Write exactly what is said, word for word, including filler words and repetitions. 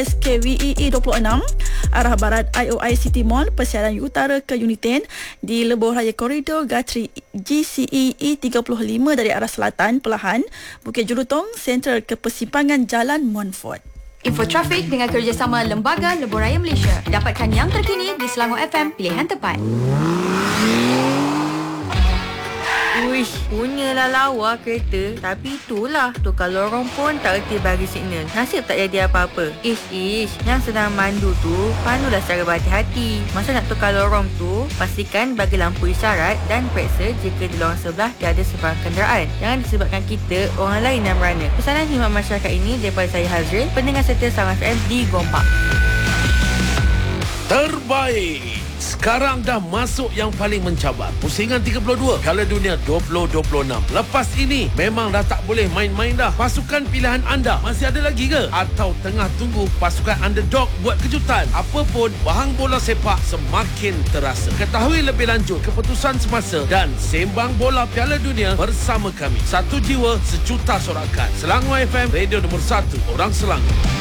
S K V E E dua puluh enam arah barat I O I City Mall, persiaran utara ke Uniten di Lebuh Raya Koridor Gatri G C E E tiga puluh lima dari arah selatan Pelahan, Bukit Jelutong Sentral ke persimpangan Jalan Montfort. Info trafik dengan kerjasama Lembaga Lebuh Raya Malaysia. Dapatkan yang terkini di Selangor F M, pilihan tepat. Uish, punyalah lawa kereta. Tapi itulah, tukar lorong pun tak erti bagi signal. Nasib tak jadi apa-apa. Ish, ish, yang sedang mandu tu, pandulah secara berhati-hati. Masa nak tukar lorong tu, pastikan bagi lampu isyarat dan periksa jika di lorong sebelah tiada sebarang kenderaan. Jangan disebabkan kita, orang lain yang merana. Pesanan khidmat masyarakat ini daripada saya Hazril, pendengar setia Selangor F M di Gombak. Terbaik. Sekarang dah masuk yang paling mencabar. Pusingan tiga puluh dua, Piala Dunia dua ribu dua puluh enam. Lepas ini, memang dah tak boleh main-main dah. Pasukan pilihan anda masih ada lagi ke? Atau tengah tunggu pasukan underdog buat kejutan? Apapun, bahang bola sepak semakin terasa. Ketahui lebih lanjut keputusan semasa dan sembang bola Piala Dunia bersama kami. Satu jiwa, sejuta sorakan. Selangor F M, radio nombor satu, orang Selangor.